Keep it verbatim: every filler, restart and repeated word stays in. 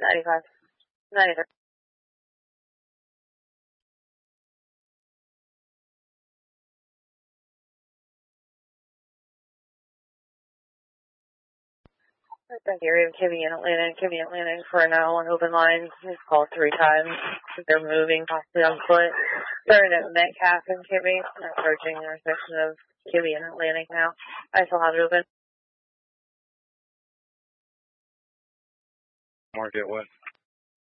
ninety-five. ninety-five. Thank you. Kibby and Atlantic, Kibby and Atlantic for now on open line. He's called three times. They're moving, possibly on foot. They're at Metcalf and Kibby. I'm approaching the intersection of Kibby and Atlantic now. I still have it open. Mark it what?